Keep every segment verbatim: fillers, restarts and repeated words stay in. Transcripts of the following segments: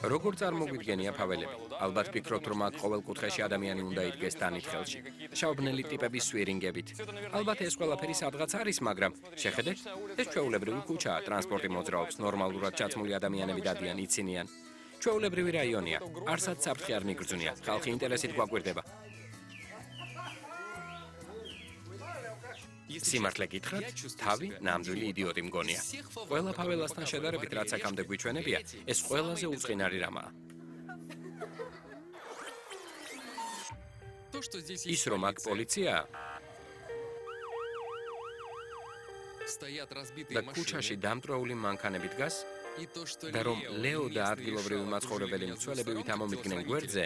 როგორ წარმოგვიდგენია ფაველები? ალბათ ფიქრობთ, რომ აქ ყოველ კუთხეში ადამიანი უნდა იდგეს დანით ხელში. შავბნელი ტიპების სვირინგებით. ალბათ ეს ყველაფერი სადღაც არის, მაგრამ შეხედეთ, ეს ჩვეულებრივი ქუჩაა, ტრანსპორტი მოძრაობს, ნორმალურად ჩაცმული ადამიანები დადიან, იცინიან. ჩვეულებრივი რაიონია, არსად საფრთხე არ მიგრძვნია, ხალხი ინტერესით გვაკვირდება. სიმართლე გითხრათ, თავი ნამდვილი იდიოტი მგონია. ყველა ფაველასთან შედარებით, რაც აქამდე გვიჩვენებია, ეს ყველაზე უწყინარი რამაა. ის რომ აქ პოლიციაა და ქუჩაში დამტვრეული მანქანები დგას და რომ ლეო და ადგილობრივი მაცხოვრებელი მცველები ამომიდგნენ გვერდზე,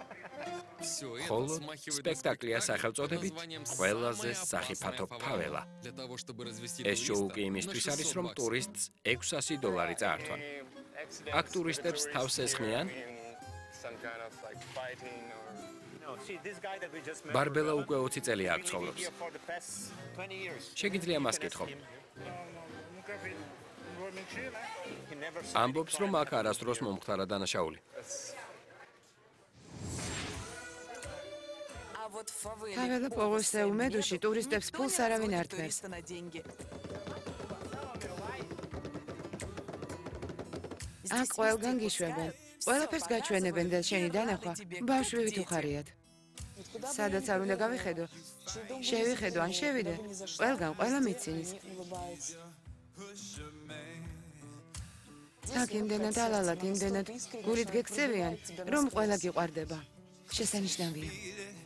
ხოლო სპექტაკლია სახელწოდებით ყველაზე სახიფათო ფაველა. ეს შოუ კი იმისთვის არის, რომ ტურისტს ექვსასი დოლარი წაართვან. აქ ტურისტებს თავს ესხმიან ბარბელა უკვე ოცი წელია აქ ცხოვრობს. შეგიძლია მას კითხო. ამბობს, რომ აქ არასდროს მომხდარა დანაშაული. ფაველა პოვოსეუ მედუში ტურისტებს ფულს არავინ არ თმევს. აქ ყველგან გიშვებენ. ყველაფერს გაჩვენებენ და შენი დანახვა ბავშვივით უხარიათ. სადაც არ უნდა გავიხედო? შევიხედო ან შევიდე? ყველგან ყველა მიცინის. აქ იმდენად ალალად, იმდენად გულით გექცევიან, რომ ყველა გიყვარდება. შესანიშნავია.